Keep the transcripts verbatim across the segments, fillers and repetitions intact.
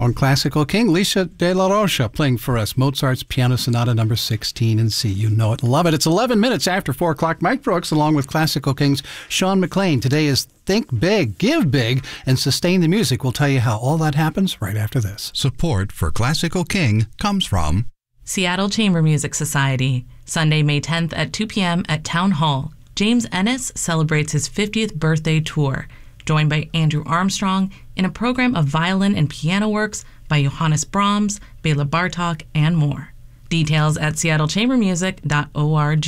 On Classical King, Lisa de la Rocha playing for us Mozart's Piano Sonata number sixteen in C. You know it and love it. It's eleven minutes after four o'clock. Mike Brooks, along with Classical King's Sean McLean. Today is Think Big, Give Big, and Sustain the Music. We'll tell you how all that happens right after this. Support for Classical King comes from Seattle Chamber Music Society. Sunday, May tenth at two p.m. at Town Hall. James Ennis celebrates his fiftieth birthday tour, joined by Andrew Armstrong in a program of violin and piano works by Johannes Brahms, Bela Bartok, and more. Details at seattle chamber music dot org.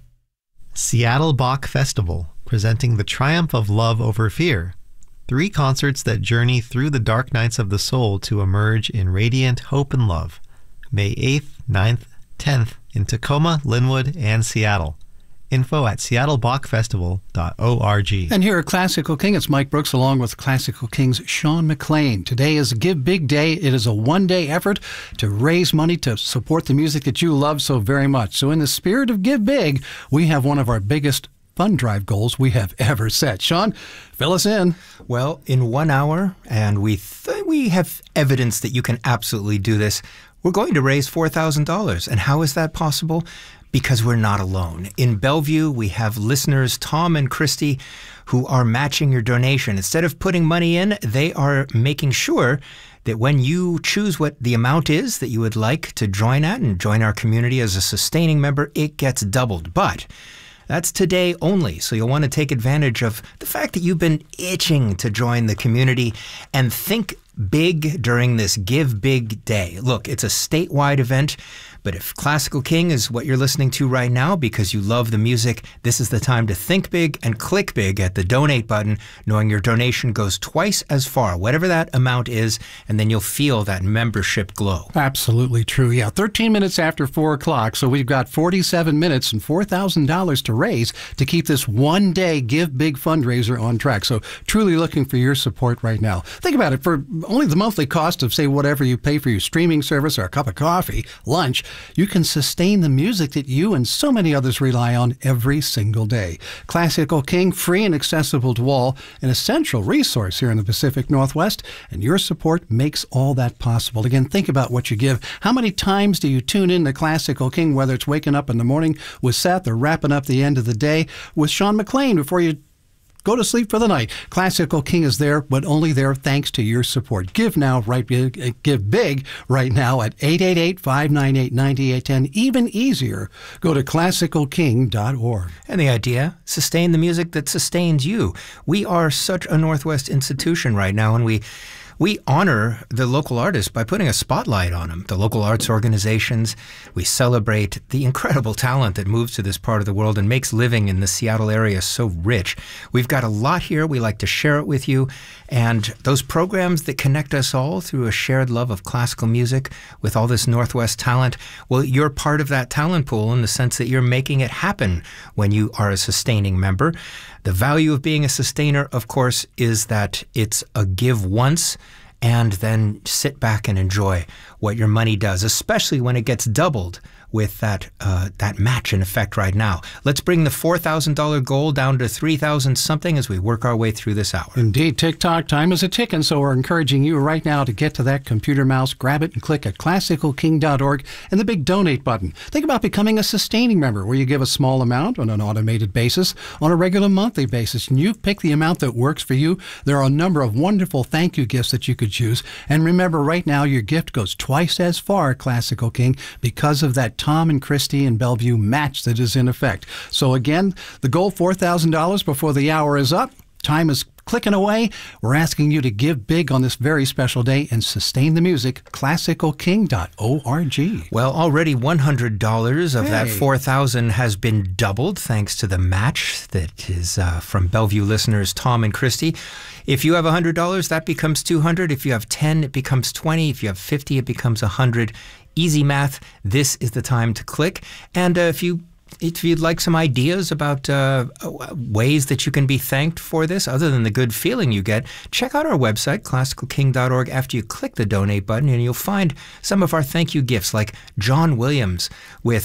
Seattle Bach Festival, presenting The Triumph of Love Over Fear. Three concerts that journey through the dark nights of the soul to emerge in radiant hope and love. May eighth, ninth, tenth in Tacoma, Linwood, and Seattle. Info at seattle bach festival dot org. And here at Classical King, it's Mike Brooks along with Classical King's Sean McLean. Today is Give Big Day. It is a one-day effort to raise money to support the music that you love so very much. So in the spirit of Give Big, we have one of our biggest fund drive goals we have ever set. Sean, fill us in. Well, in one hour, and we th- we have evidence that you can absolutely do this, we're going to raise four thousand dollars. And how is that possible? Because we're not alone. In Bellevue, we have listeners, Tom and Christy, who are matching your donation. Instead of putting money in, they are making sure that when you choose what the amount is that you would like to join at and join our community as a sustaining member, it gets doubled. But that's today only, so you'll want to take advantage of the fact that you've been itching to join the community and think big during this Give Big Day. Look, it's a statewide event, but if Classical King is what you're listening to right now because you love the music, this is the time to think big and click big at the donate button, knowing your donation goes twice as far, whatever that amount is, and then you'll feel that membership glow. Absolutely true. Yeah, thirteen minutes after four o'clock, so we've got forty-seven minutes and four thousand dollars to raise to keep this one-day Give Big fundraiser on track. So truly looking for your support right now. Think about it. For only the monthly cost of, say, whatever you pay for your streaming service or a cup of coffee, lunch, you can sustain the music that you and so many others rely on every single day. Classical King, free and accessible to all, an essential resource here in the Pacific Northwest, and your support makes all that possible. Again, think about what you give. How many times do you tune in to Classical King, whether it's waking up in the morning with Seth or wrapping up the end of the day with Sean McLean before you go to sleep for the night? Classical King is there, but only there thanks to your support. Give now, right big, give big right now at eight eight eight, five nine eight, nine eight one zero. Even easier, go to classical king dot org. And the idea, sustain the music that sustains you. We are such a Northwest institution right now, and we We honor the local artists by putting a spotlight on them, the local arts organizations. We celebrate the incredible talent that moves to this part of the world and makes living in the Seattle area so rich. We've got a lot here. We like to share it with you. And those programs that connect us all through a shared love of classical music with all this Northwest talent, well, you're part of that talent pool in the sense that you're making it happen when you are a sustaining member. The value of being a sustainer, of course, is that it's a give once and then sit back and enjoy what your money does, especially when it gets doubled with that uh, that match in effect right now. Let's bring the four thousand dollars goal down to three thousand something as we work our way through this hour. Indeed, tick-tock time is a ticking, so we're encouraging you right now to get to that computer mouse, grab it, and click at classical king dot org and the big donate button. Think about becoming a sustaining member where you give a small amount on an automated basis, on a regular monthly basis, and you pick the amount that works for you. There are a number of wonderful thank you gifts that you could choose. And remember, right now, your gift goes twice as far, Classical King, because of that Tom and Christy and Bellevue match that is in effect. So again, the goal, four thousand dollars before the hour is up. Time is clicking away. We're asking you to give big on this very special day and sustain the music. classical king dot org. Well, already one hundred dollars of hey. that four thousand dollars has been doubled thanks to the match that is uh, from Bellevue listeners Tom and Christy. If you have one hundred dollars, that becomes two hundred dollars. If you have ten, it becomes twenty. If you have fifty, it becomes one hundred. Easy math. This is the time to click. And uh, if you If you'd like some ideas about uh, ways that you can be thanked for this, other than the good feeling you get, check out our website, classical king dot org, after you click the donate button, and you'll find some of our thank you gifts, like John Williams with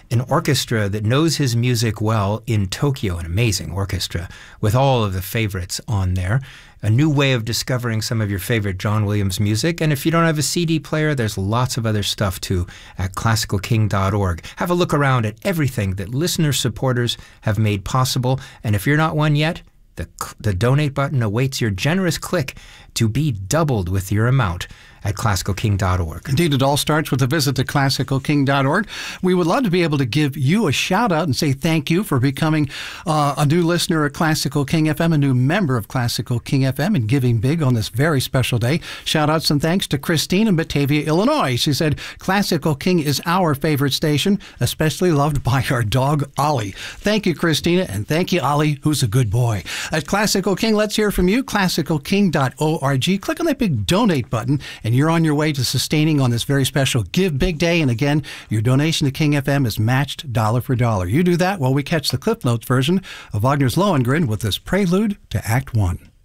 an orchestra that knows his music well in Tokyo, an amazing orchestra with all of the favorites on there. A new way of discovering some of your favorite John Williams music. And if you don't have a C D player, there's lots of other stuff too at classical king dot org. Have a look around at everything that listener supporters have made possible. And if you're not one yet, the, the donate button awaits your generous click to be doubled with your amount at classical king dot org. Indeed, it all starts with a visit to classical king dot org. We would love to be able to give you a shout out and say thank you for becoming uh, a new listener at Classical King F M, a new member of Classical King F M, and giving big on this very special day. Shout outs and thanks to Christine in Batavia, Illinois. She said, Classical King is our favorite station, especially loved by our dog, Ollie. Thank you, Christina, and thank you, Ollie, who's a good boy. At Classical King, let's hear from you. classical king dot org. Click on that big donate button, and you're on your way to sustaining on this very special Give Big Day. And again, your donation to King F M is matched dollar for dollar. You do that while we catch the Cliff Notes version of Wagner's Lohengrin with this prelude to Act One.